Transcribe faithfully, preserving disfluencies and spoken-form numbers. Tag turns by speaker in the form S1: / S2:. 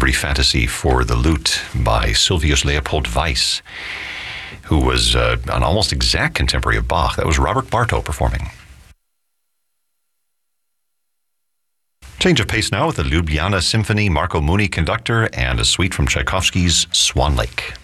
S1: Liberty Fantasy for the Lute by Sylvius Leopold Weiss, who was uh, an almost exact contemporary of Bach. That was Robert Bartow performing. Change of pace now with the Ljubljana Symphony, Marco Muni conductor, and a suite from Tchaikovsky's Swan Lake.